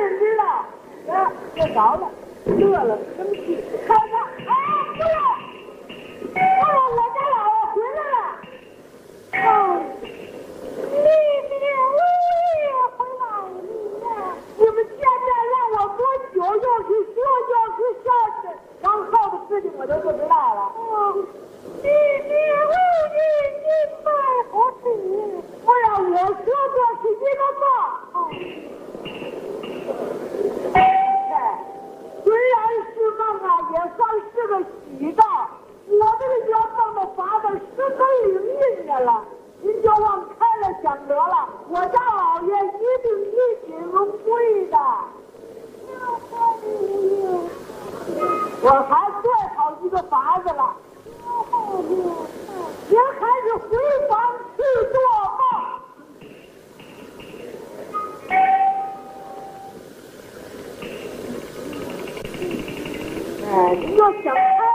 认真了，别着了，乐了，生气，看看，哎，对了，我家老爷回来了。哦，你回来了，你们见面让我多久又是说又是笑的，往后的事情我都不知道了。哦，你卖好吃，不然我说过是一个梦。虽然是梦啊，也算是个喜兆。我这个圆梦的法子十分灵验的了，您就往开了想得了。我家老爷一定一定会的。我还最好一个法子了。您还是回房去做梦。您要想开